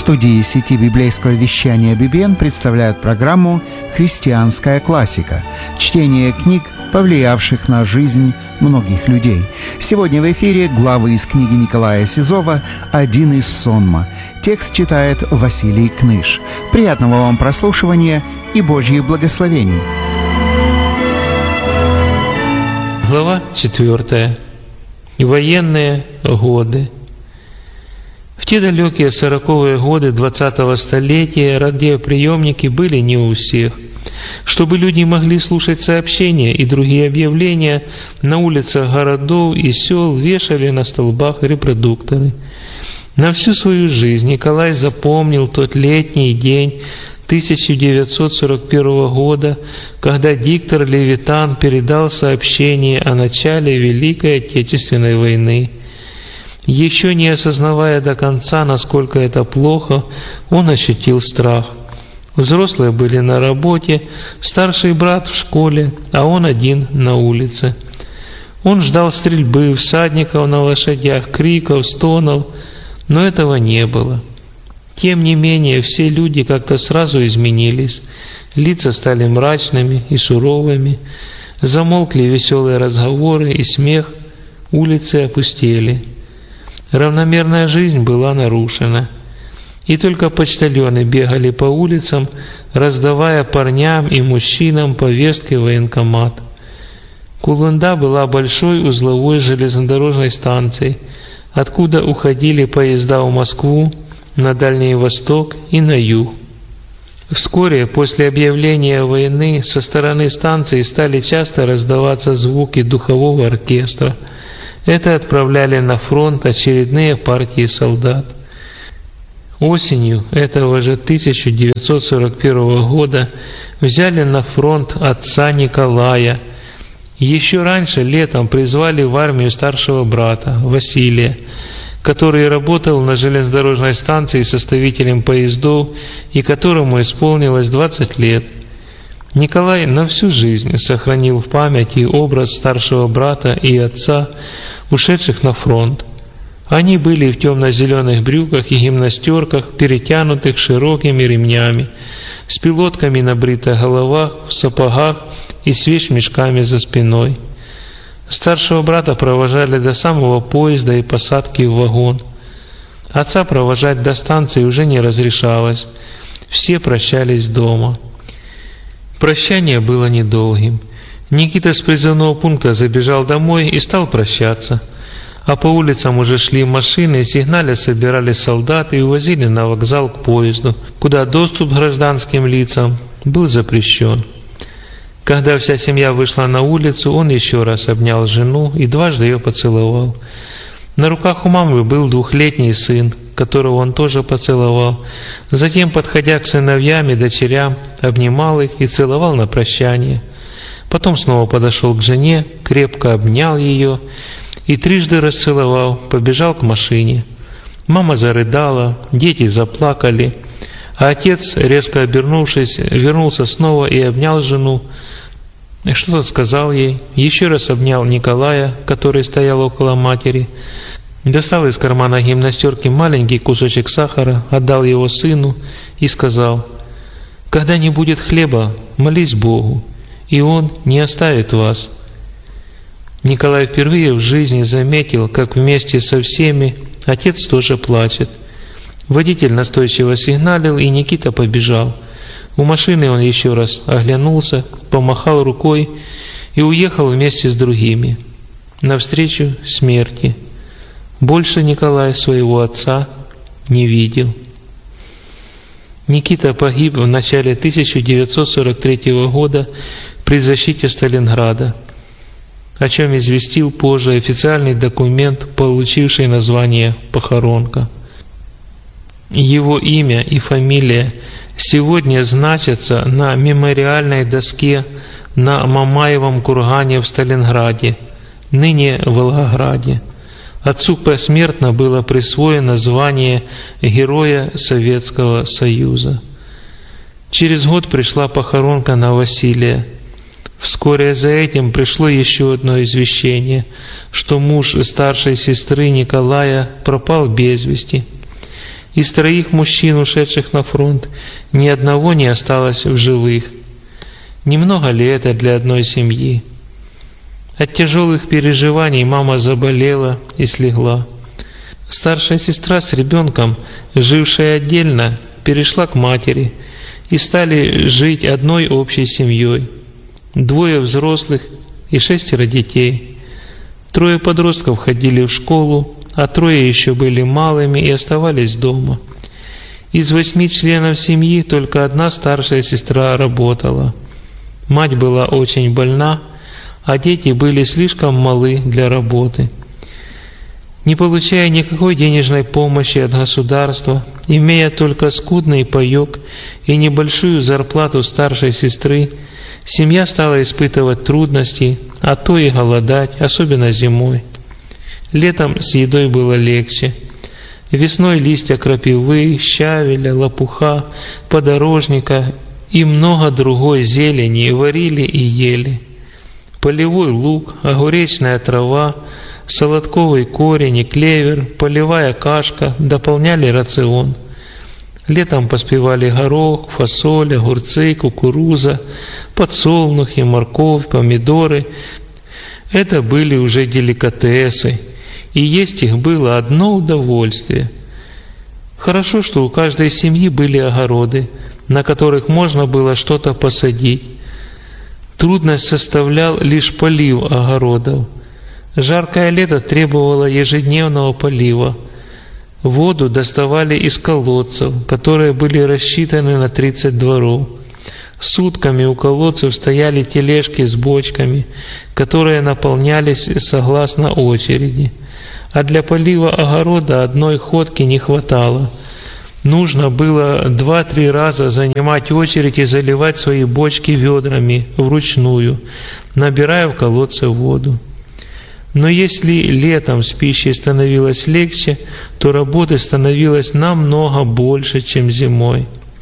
студии сети библейского вещания BBN представляют программу «Христианская классика» – чтение книг, повлиявших на жизнь многих людей. Сегодня в эфире главы из книги Николая Сизова «Один из сонма». Текст читает Василий Кныш. Приятного вам прослушивания и Божьих благословений. Глава 4. Военные годы. В те далекие 40-е годы 20-го столетия радиоприемники были не у всех. Чтобы люди могли слушать сообщения и другие объявления, на улицах городов и сел вешали на столбах репродукторы. На всю свою жизнь Николай запомнил тот летний день 1941 года, когда диктор Левитан передал сообщение о начале Великой Отечественной войны. Еще не осознавая до конца, насколько это плохо, он ощутил страх. Взрослые были на работе, старший брат в школе, а он один на улице. Он ждал стрельбы, всадников на лошадях, криков, стонов, но этого не было. Тем не менее, все люди как-то сразу изменились. Лица стали мрачными и суровыми, замолкли веселые разговоры и смех, улицы опустели. Равномерная жизнь была нарушена. И только почтальоны бегали по улицам, раздавая парням и мужчинам повестки в военкомат. Кулунда была большой узловой железнодорожной станцией, откуда уходили поезда в Москву, на Дальний Восток и на юг. Вскоре после объявления войны со стороны станции стали часто раздаваться звуки духового оркестра. Это отправляли на фронт очередные партии солдат. Осенью этого же 1941 года взяли на фронт отца Николая. Еще раньше, летом, призвали в армию старшего брата, Василия, который работал на железнодорожной станции составителем поездов и которому исполнилось 20 лет. Николай на всю жизнь сохранил в памяти образ старшего брата и отца, ушедших на фронт. Они были в темно-зеленых брюках и гимнастерках, перетянутых широкими ремнями, с пилотками на бритых головах, в сапогах и с вещмешками за спиной. Старшего брата провожали до самого поезда и посадки в вагон. Отца провожать до станции уже не разрешалось. Все прощались дома. Прощание было недолгим. Никита с призывного пункта забежал домой и стал прощаться. А по улицам уже шли машины, сигналя собирали солдат и увозили на вокзал к поезду, куда доступ к гражданским лицам был запрещен. Когда вся семья вышла на улицу, он еще раз обнял жену и дважды ее поцеловал. На руках у мамы был 2-летний сын, которого он тоже поцеловал. Затем, подходя к сыновьям и дочерям, обнимал их и целовал на прощание. Потом снова подошел к жене, крепко обнял ее и трижды расцеловал, побежал к машине. Мама зарыдала, дети заплакали, а отец, резко обернувшись, вернулся снова и обнял жену. Что-то сказал ей, еще раз обнял Николая, который стоял около матери, достал из кармана гимнастерки маленький кусочек сахара, отдал его сыну и сказал: «Когда не будет хлеба, молись Богу, и Он не оставит вас». Николай впервые в жизни заметил, как вместе со всеми отец тоже плачет. Водитель настойчиво сигналил, и Никита побежал. У машины он еще раз оглянулся, помахал рукой и уехал вместе с другими, навстречу смерти. Больше Николай своего отца не видел. Никита погиб в начале 1943 года при защите Сталинграда, о чем известил позже официальный документ, получивший название «Похоронка». Его имя и фамилия сегодня значатся на мемориальной доске на Мамаевом кургане в Сталинграде, ныне Волгограде. Отцу посмертно было присвоено звание Героя Советского Союза. Через год пришла похоронка на Василия. Вскоре за этим пришло еще одно извещение, что муж старшей сестры Николая пропал без вести. Из 3 мужчин, ушедших на фронт, ни одного не осталось в живых. Немного ли это для одной семьи? От тяжелых переживаний мама заболела и слегла. Старшая сестра с ребенком, жившая отдельно, перешла к матери, и стали жить одной общей семьей. 2 взрослых и 6 детей. 3 подростков ходили в школу, а 3 еще были малыми и оставались дома. Из 8 членов семьи только 1 старшая сестра работала. Мать была очень больна, а дети были слишком малы для работы. Не получая никакой денежной помощи от государства, имея только скудный паёк и небольшую зарплату старшей сестры, семья стала испытывать трудности, а то и голодать, особенно зимой. Летом с едой было легче. Весной листья крапивы, щавеля, лопуха, подорожника и много другой зелени варили и ели. Полевой лук, огуречная трава, солодковый корень и клевер, полевая кашка дополняли рацион. Летом поспевали горох, фасоль, огурцы, кукуруза, подсолнухи, морковь, помидоры. Это были уже деликатесы, и есть их было одно удовольствие. Хорошо, что у каждой семьи были огороды, на которых можно было что-то посадить. Трудность составлял лишь полив огородов. Жаркое лето требовало ежедневного полива. Воду доставали из колодцев, которые были рассчитаны на 30 дворов. Сутками у колодцев стояли тележки с бочками, которые наполнялись согласно очереди. А для полива огорода одной ходки не хватало. Нужно было 2-3 раза занимать очередь и заливать свои бочки ведрами вручную, набирая в колодце воду. Но если летом с пищей становилось легче, то работы становилось намного больше, чем зимой.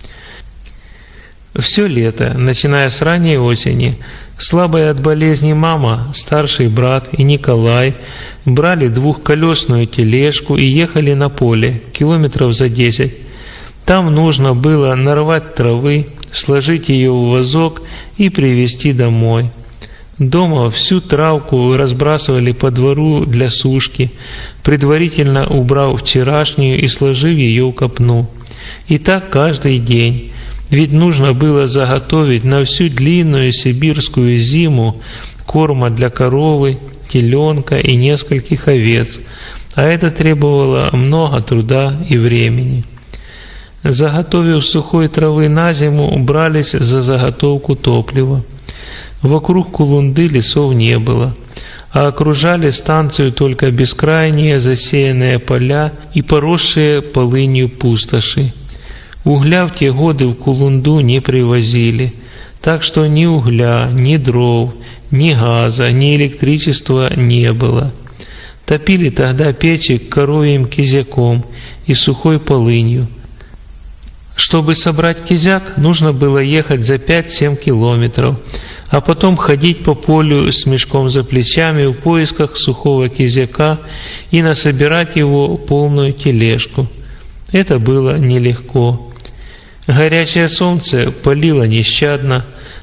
Все лето, начиная с ранней осени, слабая от болезни мама, старший брат и Николай брали 2-колесную тележку и ехали на поле, километров за 10. Там нужно было нарвать травы, сложить ее в вазок и привезти домой. Дома всю травку разбрасывали по двору для сушки, предварительно убрав вчерашнюю и сложив ее в копну. И так каждый день. Ведь нужно было заготовить на всю длинную сибирскую зиму корма для коровы, теленка и нескольких овец, а это требовало много труда и времени. Заготовив сухой травы на зиму, брались за заготовку топлива. Вокруг Кулунды лесов не было, а окружали станцию только бескрайние засеянные поля и поросшие полынью пустоши. Угля в те годы в Кулунду не привозили, так что ни угля, ни дров, ни газа, ни электричества не было. Топили тогда печи коровьим кизяком и сухой полынью. Чтобы собрать кизяк, нужно было ехать за 5-7 километров, а потом ходить по полю с мешком за плечами в поисках сухого кизяка и насобирать его полную тележку. Это было нелегко. Горячее солнце палило нещадно,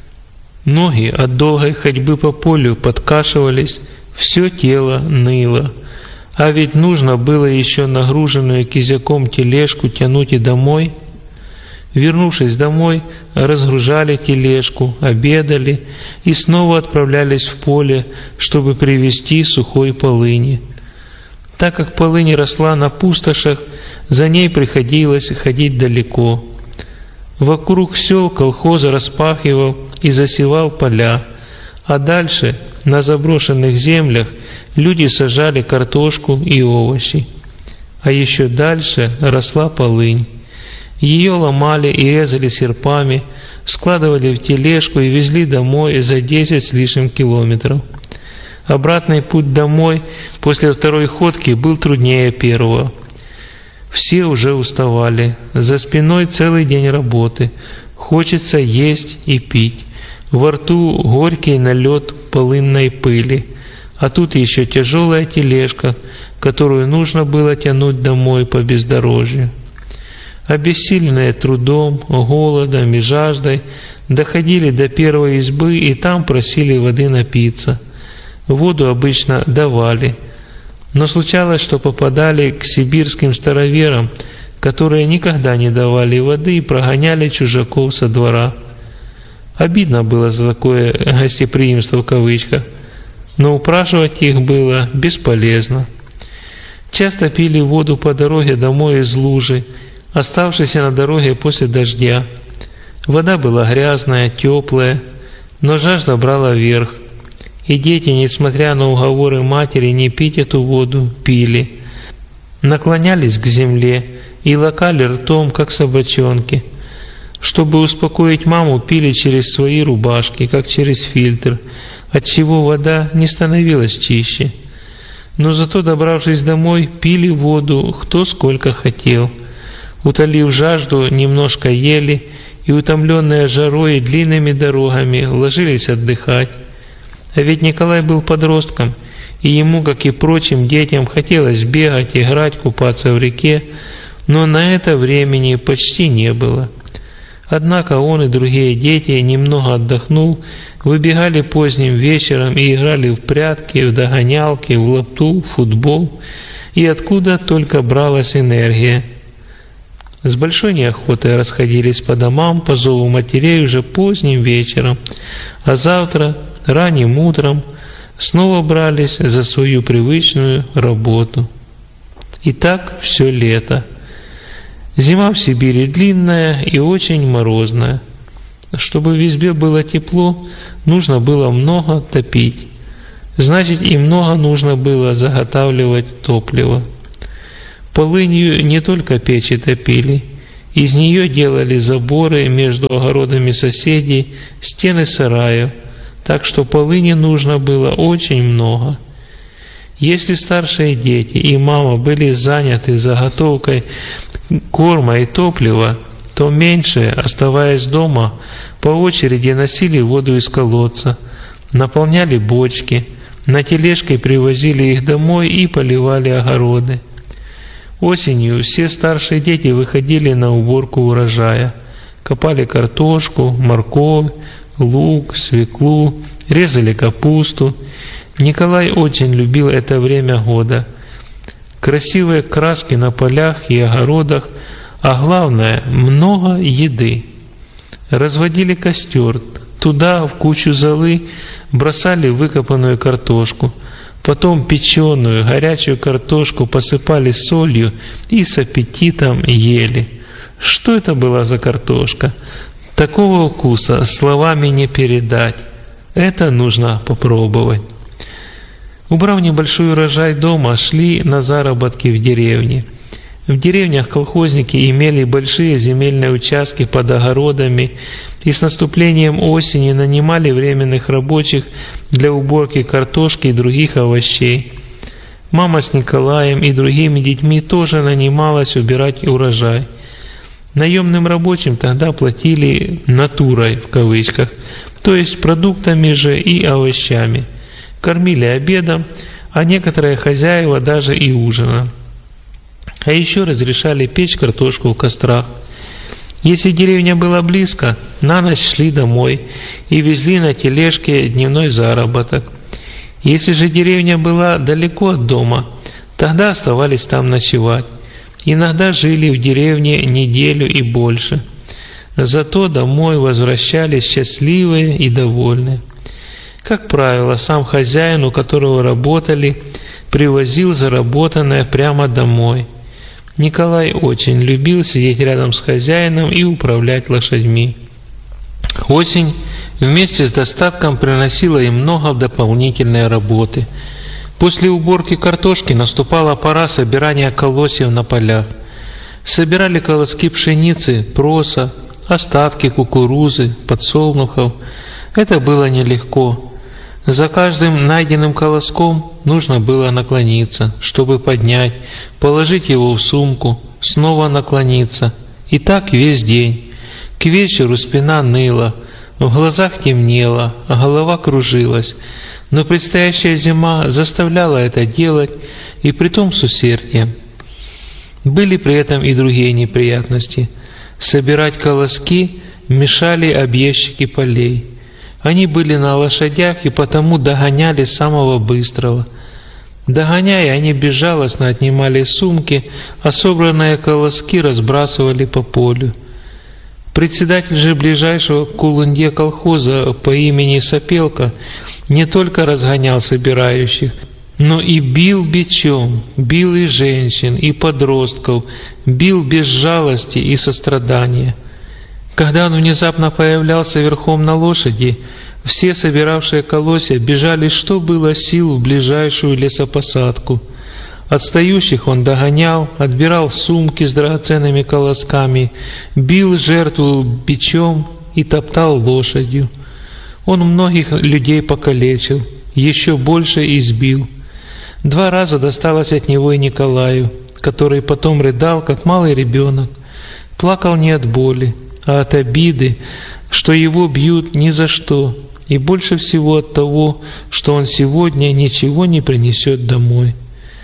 ноги от долгой ходьбы по полю подкашивались, все тело ныло. А ведь нужно было еще нагруженную кизяком тележку тянуть и домой. Вернувшись домой, разгружали тележку, обедали и снова отправлялись в поле, чтобы привезти сухой полыни. Так как полынь росла на пустошах, за ней приходилось ходить далеко. Вокруг сел колхоз распахивал и засевал поля, а дальше, на заброшенных землях, люди сажали картошку и овощи. А еще дальше росла полынь. Ее ломали и резали серпами, складывали в тележку и везли домой за 10 с лишним километров. Обратный путь домой после 2-й ходки был труднее первого. Все уже уставали, за спиной целый день работы, хочется есть и пить, во рту горький налет полынной пыли, а тут еще тяжелая тележка, которую нужно было тянуть домой по бездорожью. обессиленные трудом, голодом и жаждой, доходили до первой избы и там просили воды напиться. Воду обычно давали, но случалось, что попадали к сибирским староверам, которые никогда не давали воды и прогоняли чужаков со двора. Обидно было за такое гостеприимство в кавычках, но упрашивать их было бесполезно. Часто пили воду по дороге домой из лужи, оставшейся на дороге после дождя. Вода была грязная, теплая, но жажда брала верх. И дети, несмотря на уговоры матери не пить эту воду, пили. Наклонялись к земле и лакали ртом, как собачонки. Чтобы успокоить маму, пили через свои рубашки, как через фильтр, отчего вода не становилась чище. Но зато, добравшись домой, пили воду кто сколько хотел. Утолив жажду, немножко ели и, утомленные жарой и длинными дорогами, ложились отдыхать. А ведь Николай был подростком, и ему, как и прочим детям, хотелось бегать, играть, купаться в реке, но на это времени почти не было. Однако он и другие дети, немного отдохнув, выбегали поздним вечером и играли в прятки, в догонялки, в лапту, в футбол, и откуда только бралась энергия. С большой неохотой расходились по домам по зову матерей уже поздним вечером, а завтра, ранним утром, снова брались за свою привычную работу. И так все лето. Зима в Сибири длинная и очень морозная. Чтобы в избе было тепло, нужно было много топить. Значит, и много нужно было заготавливать топливо. Полынью не только печи топили, из нее делали заборы между огородами соседей, стены сараев, так что полыни нужно было очень много. Если старшие дети и мама были заняты заготовкой корма и топлива, то меньшие, оставаясь дома, по очереди носили воду из колодца, наполняли бочки, на тележке привозили их домой и поливали огороды. Осенью все старшие дети выходили на уборку урожая, копали картошку, морковь, лук, свеклу, резали капусту. Николай очень любил это время года. Красивые краски на полях и огородах, а главное, много еды. Разводили костер, туда в кучу золы бросали выкопанную картошку, потом печеную, горячую картошку посыпали солью и с аппетитом ели. Что это была за картошка? Такого вкуса словами не передать. Это нужно попробовать. Убрав небольшой урожай дома, шли на заработки в деревне. В деревнях колхозники имели большие земельные участки под огородами и с наступлением осени нанимали временных рабочих для уборки картошки и других овощей. Мама с Николаем и другими детьми тоже нанималась убирать урожай. Наемным рабочим тогда платили «натурой» в кавычках, то есть продуктами же и овощами. Кормили обедом, а некоторые хозяева даже и ужином. А еще разрешали печь картошку в кострах. Если деревня была близко, на ночь шли домой и везли на тележке дневной заработок. Если же деревня была далеко от дома, тогда оставались там ночевать. Иногда жили в деревне неделю и больше. Зато домой возвращались счастливые и довольные. Как правило, сам хозяин, у которого работали, привозил заработанное прямо домой. Николай очень любил сидеть рядом с хозяином и управлять лошадьми. Осень вместе с достатком приносила им много дополнительной работы. После уборки картошки наступала пора собирания колосьев на полях. Собирали колоски пшеницы, проса, остатки кукурузы, подсолнухов. Это было нелегко. За каждым найденным колоском нужно было наклониться, чтобы поднять, положить его в сумку, снова наклониться. И так весь день. К вечеру спина ныла, в глазах темнело, а голова кружилась. Но предстоящая зима заставляла это делать, и притом с усердием. Были при этом и другие неприятности. Собирать колоски мешали объездчики полей. Они были на лошадях и потому догоняли самого быстрого. Догоняя, они безжалостно отнимали сумки, а собранные колоски разбрасывали по полю. Председатель же ближайшего к Кулунде колхоза по имени Сапелка не только разгонял собирающих, но и бил бичом, бил и женщин, и подростков, бил без жалости и сострадания. Когда он внезапно появлялся верхом на лошади, все собиравшие колосья бежали, что было сил, в ближайшую лесопосадку. Отстающих он догонял, отбирал сумки с драгоценными колосками, бил жертву бичом и топтал лошадью. Он многих людей покалечил, еще больше избил. 2 раза досталось от него и Николаю, который потом рыдал, как малый ребенок. Плакал не от боли, а от обиды, что его бьют ни за что, и больше всего от того, что он сегодня ничего не принесет домой.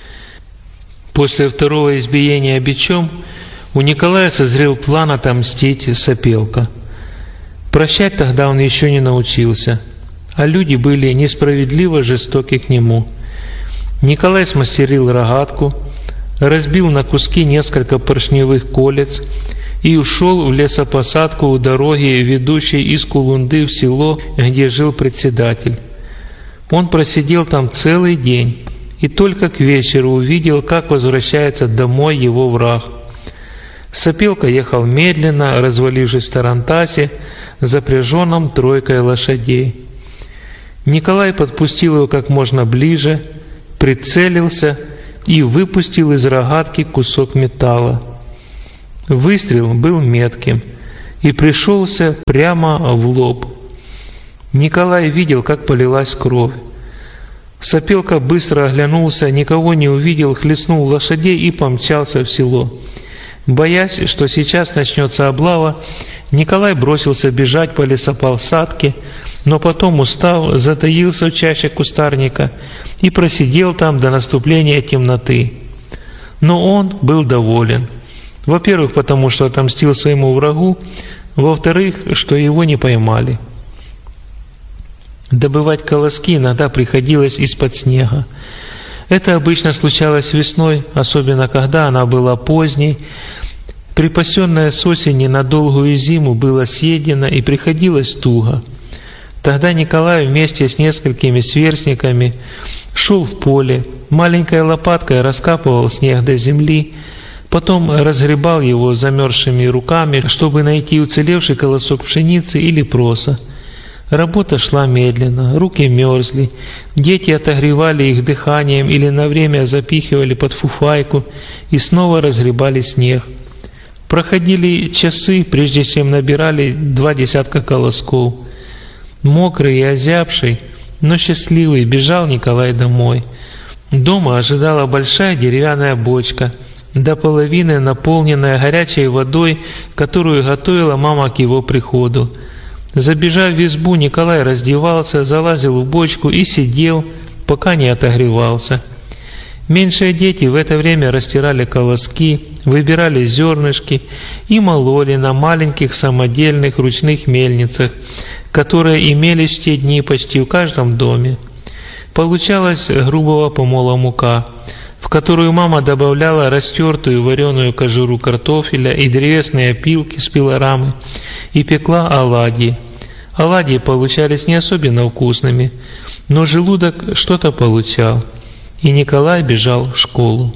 После 2-го избиения бичом у Николая созрел план отомстить Сапелка. Прощать тогда он еще не научился, а люди были несправедливо жестоки к нему. Николай смастерил рогатку, разбил на куски несколько поршневых колец и ушел в лесопосадку у дороги, ведущей из Кулунды в село, где жил председатель. Он просидел там целый день и только к вечеру увидел, как возвращается домой его враг. Сапелка ехал медленно, развалившись в тарантасе, запряженном 3 лошадей. Николай подпустил его как можно ближе, прицелился и выпустил из рогатки кусок металла. Выстрел был метким и пришелся прямо в лоб. Николай видел, как полилась кровь. Сапелка быстро оглянулся, никого не увидел, хлестнул лошадей и помчался в село. Боясь, что сейчас начнется облава, Николай бросился бежать по лесопосадке, но потом, устав, затаился в чаще кустарника и просидел там до наступления темноты. Но он был доволен. Во-первых, потому что отомстил своему врагу, во-вторых, что его не поймали. Добывать колоски иногда приходилось из-под снега. Это обычно случалось весной, особенно когда она была поздней. Припасенное с осени на долгую зиму было съедено и приходилось туго. Тогда Николай вместе с несколькими сверстниками шел в поле, маленькой лопаткой раскапывал снег до земли, потом разгребал его замерзшими руками, чтобы найти уцелевший колосок пшеницы или проса. Работа шла медленно, руки мерзли, дети отогревали их дыханием или на время запихивали под фуфайку и снова разгребали снег. Проходили часы, прежде чем набирали 2 десятка колосков. Мокрый и озябший, но счастливый, бежал Николай домой. Дома ожидала большая деревянная бочка, до половины наполненная горячей водой, которую готовила мама к его приходу. Забежав в избу, Николай раздевался, залазил в бочку и сидел, пока не отогревался. Меньшие дети в это время растирали колоски, выбирали зернышки и мололи на маленьких самодельных ручных мельницах, которые имелись в те дни почти в каждом доме. Получалась грубого помола мука, в которую мама добавляла растертую вареную кожуру картофеля и древесные опилки с пилорамы и пекла оладьи. Оладьи получались не особенно вкусными, но желудок что-то получал, и Николай бежал в школу.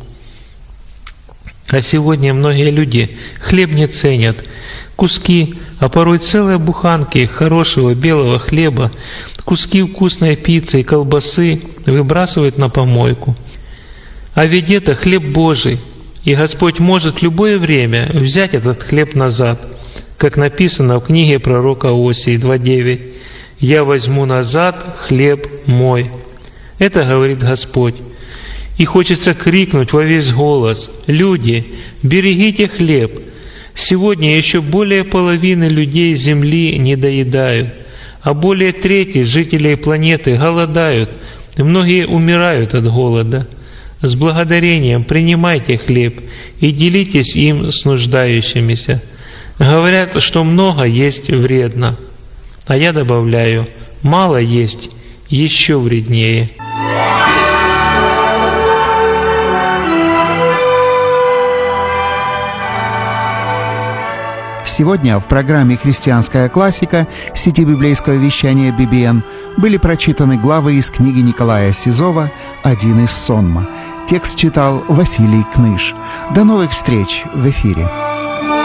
А сегодня многие люди хлеб не ценят. Куски, а порой целые буханки хорошего белого хлеба, куски вкусной пиццы и колбасы выбрасывают на помойку. А ведь это хлеб Божий, и Господь может в любое время взять этот хлеб назад, как написано в книге пророка Осии 2:9. «Я возьму назад хлеб мой». Это говорит Господь. И хочется крикнуть во весь голос: люди, берегите хлеб. Сегодня еще более половины людей Земли не доедают, а более трети жителей планеты голодают, и многие умирают от голода. С благодарением принимайте хлеб и делитесь им с нуждающимися. Говорят, что много есть вредно, а я добавляю, мало есть еще вреднее. Сегодня в программе «Христианская классика» сети библейского вещания BBN были прочитаны главы из книги Николая Сизова «Один из сонма». Текст читал Василий Кныш. До новых встреч в эфире.